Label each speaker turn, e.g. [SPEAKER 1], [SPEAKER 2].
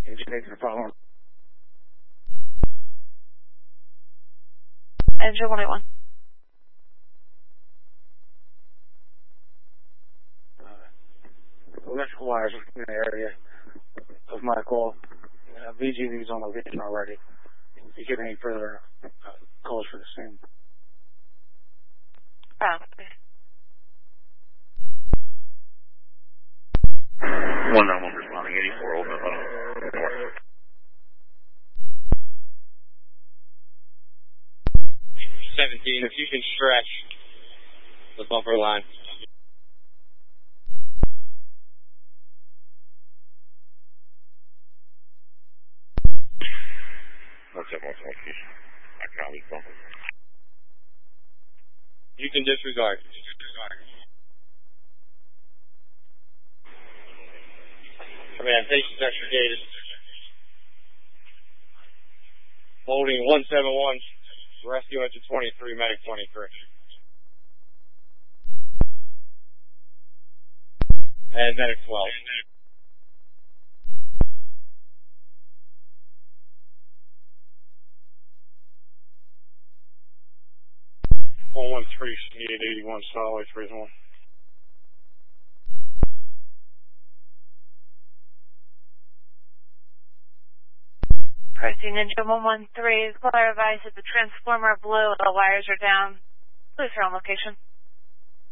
[SPEAKER 1] Engine for following.
[SPEAKER 2] Engine 181.
[SPEAKER 1] Electrical wires in the area of my call. VGV's on location already. If you get any further calls for the same.
[SPEAKER 2] Oh, okay.
[SPEAKER 3] 191 responding, 84 over north.
[SPEAKER 4] 17, if you can stretch the bumper line. You can disregard. Command, station's extricated. Holding 171, rescue engine 23, medic 23. And medic 12.
[SPEAKER 1] 113, 81, solid, 31.
[SPEAKER 2] Pricing engine 113, caller advised that the transformer blew, the wires are down. Please, on location.